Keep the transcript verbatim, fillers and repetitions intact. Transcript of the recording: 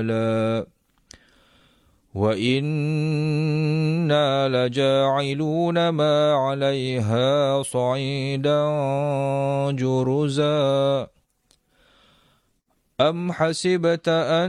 لا وإنا لجاعلون ما عليها صعيدا جرزا أم حسبت أن